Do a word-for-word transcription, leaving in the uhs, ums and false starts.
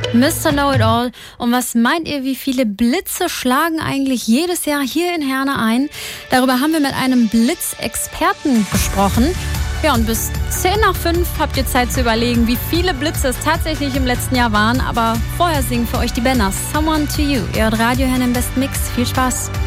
Mister Know-it-all. Und was meint ihr, wie viele Blitze schlagen eigentlich jedes Jahr hier in Herne ein? Darüber haben wir mit einem Blitzexperten gesprochen. Ja, und bis zehn nach fünf habt ihr Zeit zu überlegen, wie viele Blitze es tatsächlich im letzten Jahr waren. Aber vorher singen für euch die Banners Someone to You. Ihr hört Radio Herne im Best Mix. Viel Spaß.